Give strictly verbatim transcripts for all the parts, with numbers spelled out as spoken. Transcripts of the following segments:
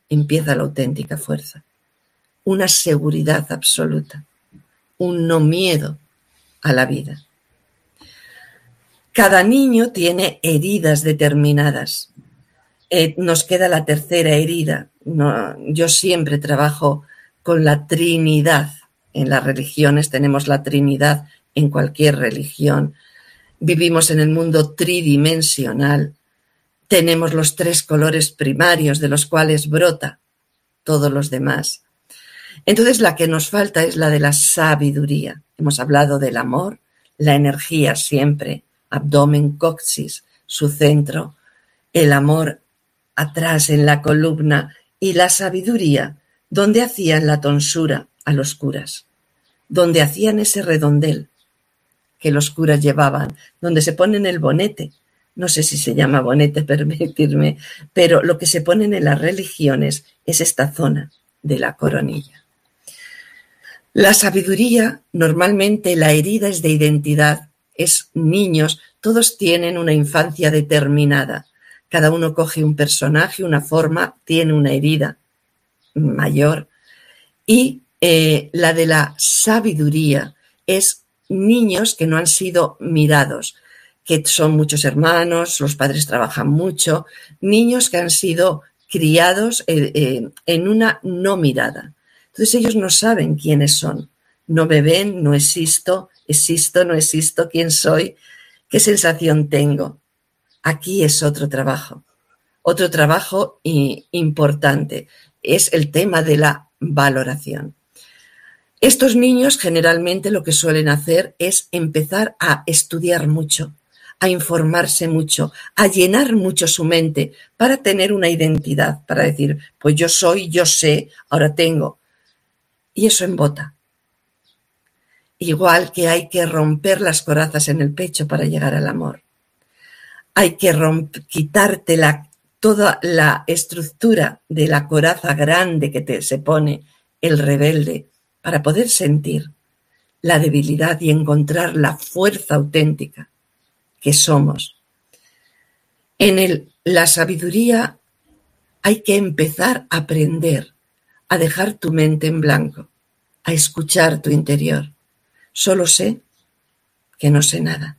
empieza la auténtica fuerza. Una seguridad absoluta, un no miedo a la vida. Cada niño tiene heridas determinadas. Eh, nos queda la tercera herida. No, yo siempre trabajo con la Trinidad. En las religiones tenemos la Trinidad, en cualquier religión. Vivimos en el mundo tridimensional. Tenemos los tres colores primarios de los cuales brota todos los demás. Entonces la que nos falta es la de la sabiduría. Hemos hablado del amor, la energía siempre, abdomen, coxis, su centro, el amor atrás en la columna y la sabiduría, donde hacían la tonsura a los curas, donde hacían ese redondel que los curas llevaban, donde se ponen el bonete. No sé si se llama bonete, permitirme, pero lo que se ponen en las religiones es esta zona de la coronilla. La sabiduría, normalmente la herida es de identidad, es niños, todos tienen una infancia determinada. Cada uno coge un personaje, una forma, tiene una herida mayor. Y eh, la de la sabiduría es niños que no han sido mirados, que son muchos hermanos, los padres trabajan mucho, niños que han sido criados eh, eh, en una no mirada. Entonces ellos no saben quiénes son, no me ven, no existo, existo, no existo, quién soy, qué sensación tengo. Aquí es otro trabajo, otro trabajo importante, es el tema de la valoración. Estos niños generalmente lo que suelen hacer es empezar a estudiar mucho, a informarse mucho, a llenar mucho su mente para tener una identidad, para decir, pues yo soy, yo sé, ahora tengo. Y eso embota. Igual que hay que romper las corazas en el pecho para llegar al amor. Hay que romp- quitarte la, toda la estructura de la coraza grande que te, se pone el rebelde para poder sentir la debilidad y encontrar la fuerza auténtica que somos. En el, la sabiduría hay que empezar a aprender, a dejar tu mente en blanco, a escuchar tu interior. Solo sé que no sé nada.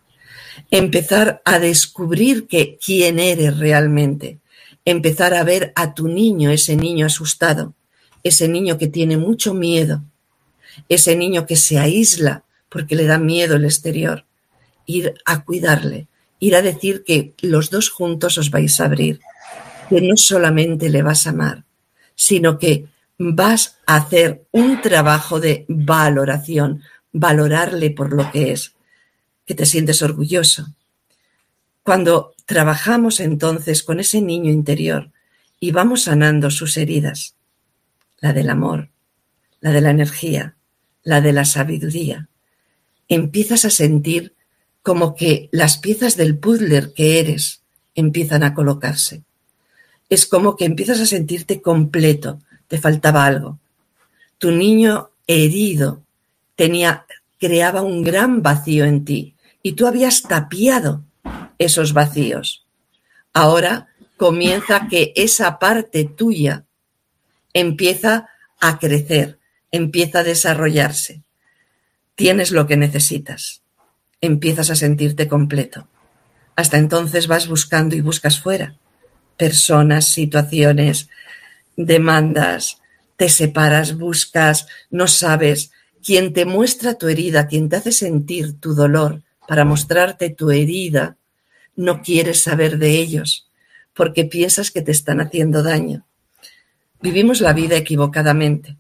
Empezar a descubrir que quién eres realmente. Empezar a ver a tu niño, ese niño asustado, ese niño que tiene mucho miedo, ese niño que se aísla porque le da miedo el exterior. Ir a cuidarle, ir a decir que los dos juntos os vais a abrir, que no solamente le vas a amar, sino que vas a hacer un trabajo de valoración, valorarle por lo que es, que te sientes orgulloso. Cuando trabajamos entonces con ese niño interior y vamos sanando sus heridas, la del amor, la de la energía, la de la sabiduría, empiezas a sentir como que las piezas del puzzle que eres empiezan a colocarse. Es como que empiezas a sentirte completo, te faltaba algo. Tu niño herido tenía, creaba un gran vacío en ti y tú habías tapiado esos vacíos. Ahora comienza que esa parte tuya empieza a crecer, empieza a desarrollarse. Tienes lo que necesitas. Empiezas a sentirte completo. Hasta entonces vas buscando y buscas fuera. Personas, situaciones, demandas, te separas, buscas, no sabes. Quien te muestra tu herida, quien te hace sentir tu dolor para mostrarte tu herida, no quieres saber de ellos porque piensas que te están haciendo daño. Vivimos la vida equivocadamente.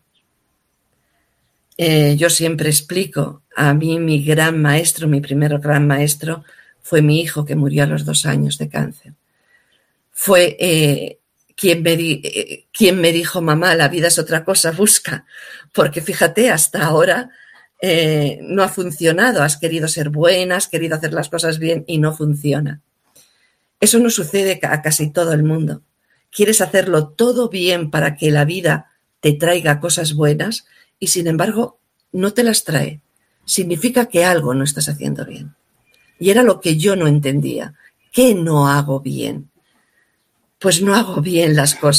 Eh, yo siempre explico, a mí mi gran maestro, mi primer gran maestro fue mi hijo que murió a los dos años de cáncer. Fue eh, quien, me di, eh, quien me dijo, mamá, la vida es otra cosa, busca, porque fíjate, hasta ahora eh, no ha funcionado, has querido ser buena, has querido hacer las cosas bien y no funciona. Eso no sucede a casi todo el mundo. Quieres hacerlo todo bien para que la vida te traiga cosas buenas y sin embargo no te las trae. Significa que algo no estás haciendo bien. Y era lo que yo no entendía. ¿Qué no hago bien? Pues no hago bien las cosas.